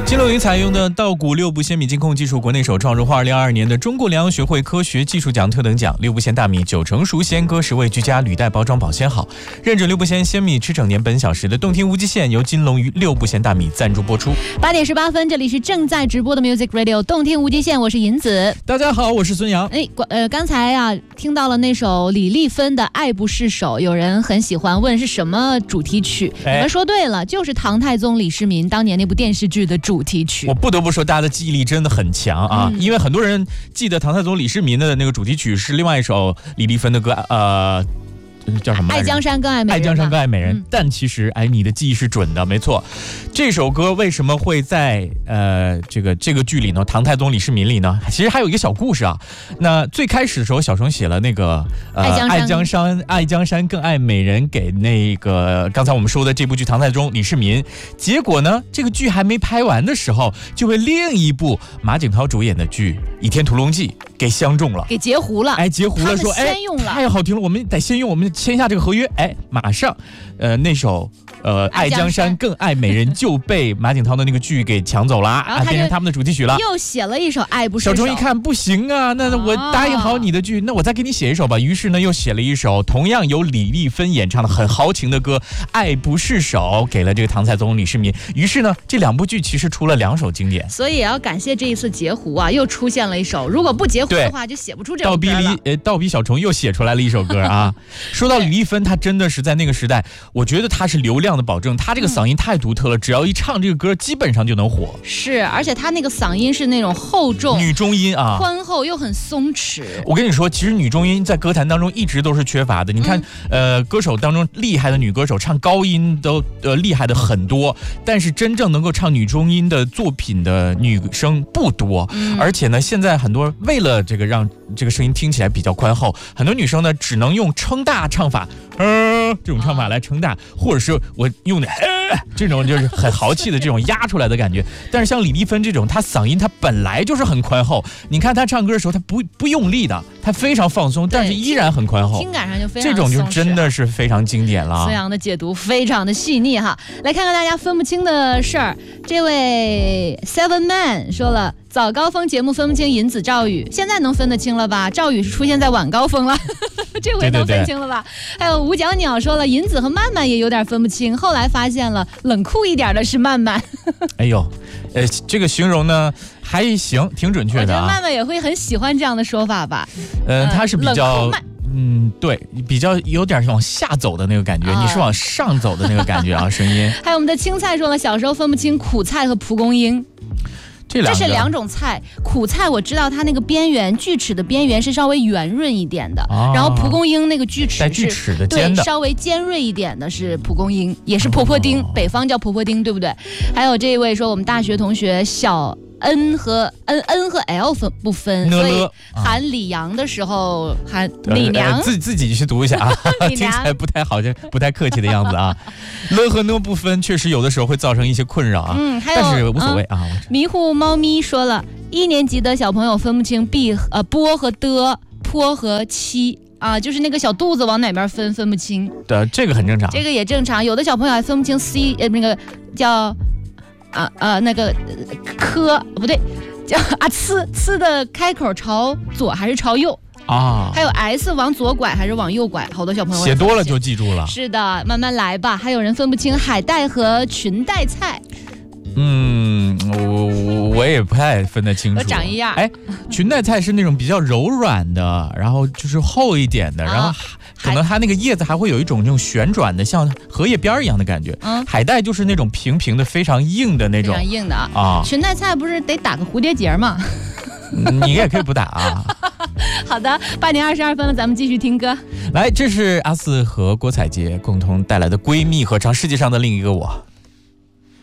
金箩云采用的稻谷六步鲜米精控技术，国内首创，荣获2022年的中国粮学会科学技术奖特等奖。六步鲜大米9成熟鲜割食味俱佳，履带包装保鲜好，认准六步鲜鲜米吃整年本小时的动听无极限，由金龙鱼六步鲜大米赞助播出。 8点18分，这里是正在直播的 Music Radio 动听无极限，我是银子。 大家好，我是孙杨。 刚才啊听到了那首李丽芬的《爱不释手》，有人很喜欢问是什么主题曲，你们说对了，就是唐太宗李世民当年那部电视剧的主题曲。 我不得不说，大家的记忆力真的很强啊，因为很多人记得唐太宗李世民的那个主题曲是另外一首李丽芬的歌，叫什么来着？ 爱江山更爱美人。 爱江山更爱美人。但其实，你的记忆是准的，没错。这首歌为什么会在这个剧里呢？唐太宗李世民里呢？其实还有一个小故事啊。那最开始的时候，小熊写了那个爱江山更爱美人给那个刚才我们说的这部剧唐太宗李世民。结果呢，这个剧还没拍完的时候，就被另一部马景涛主演的剧《倚天屠龙记》给相中了， 给截胡了。 截胡了，说先用了， 太好听了，我们得先用，我们签下这个合约。马上那首爱江山更爱美人就被马景涛的那个剧给抢走了，变成他们的主题曲了。 又写了一首爱不释手。 小钟一看不行啊，那我答应好你的剧，那我再给你写一首吧。于是呢，又写了一首同样由李丽芬演唱的很豪情的歌《爱不释手》，给了这个唐太宗李世民。于是呢，这两部剧其实出了2首经典。 所以也要感谢这一次截胡啊，又出现了一首。如果不截胡的话，就写不出这首歌了。 倒逼小虫又写出来了一首歌啊。说到李丽芬，她真的是在那个时代，我觉得她是流量的保证。她这个嗓音太独特了，只要一唱这个歌，基本上就能火。 是，而且她那个嗓音是那种厚重女中音啊， 宽厚又很松弛。 我跟你说，其实女中音在歌坛当中一直都是缺乏的。你看，歌手当中厉害的女歌手唱高音都厉害的很多，但是真正能够唱女中音的作品的女生不多。而且呢，现在很多为了这个让这个声音听起来比较宽厚，很多女生呢只能用撑大唱法，这种唱法来撑大，或者是我用的这种就是很豪气的这种压出来的感觉。但是像李丽芬这种，她嗓音她本来就是很宽厚，你看她唱歌的时候，她不用力的，她非常放松，但是依然很宽厚， 听感上就非常这种就真的是非常经典了。 孙杨的解读非常的细腻哈。来看看大家分不清的事儿，这位 Seven Man 说了。早高峰节目分不清银子赵宇，现在能分得清了吧？赵宇是出现在晚高峰了，这回能分清了吧？还有五角鸟说了，银子和曼曼也有点分不清，后来发现了冷酷一点的是曼曼。 哎呦，这个形容呢还行，挺准确的啊。 我觉得曼曼也会很喜欢这样的说法吧。 他是比较对，比较有点往下走的那个感觉，你是往上走的那个感觉啊，声音。 还有我们的青菜说了，小时候分不清苦菜和蒲公英。这是2种菜，苦菜我知道它那个边缘锯齿的边缘是稍微圆润一点的，然后蒲公英那个锯齿带锯齿的尖的， 对，稍微尖锐一点的是蒲公英，也是婆婆丁，北方叫婆婆丁，对不对？还有这一位说我们大学同学小N 和 N 和 L 不分，所以喊李阳的时候喊李娘， 自己去读一下啊，听起来不太好，不太客气的样子啊。了和呢不分，确实有的时候会造成一些困扰啊，但是无所谓啊。 迷糊猫咪说了，1年级的小朋友分不清波和的，坡和七。就是那个小肚子往哪边分不清的，这个很正常， 这个也正常。有的小朋友还分不清 C 那个叫那个科不对，叫呲的开口朝左还是朝右啊？还有 S 往左拐还是往右拐？好多小朋友写多了就记住了。 是的，慢慢来吧。还有人分不清海带和裙带菜。 我也不太分得清楚。 长一样。 裙带菜是那种比较柔软的，然后就是厚一点的，然后可能它那个叶子还会有一种那种旋转的，像荷叶边一样的感觉。海带就是那种平平的、非常硬的那种。 非常硬的啊。裙带菜不是得打个蝴蝶结吗？ 你也可以不打啊。 好的，8点22分了，咱们继续听歌。 来，这是阿四和郭采洁共同带来的《闺蜜》合唱《世界上的另一个我》。